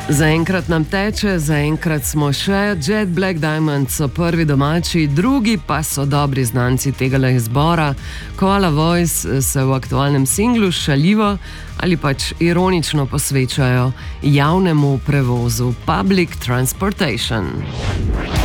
Zaenkrat nam teče, zaenkrat smo še. Jet Black Diamond so prvi domači, drugi pa so dobri znanci tegale izbora. Koala Voice se v aktualnem singlu šaljivo ali pač ironično posvečajo javnemu prevozu, public transportation.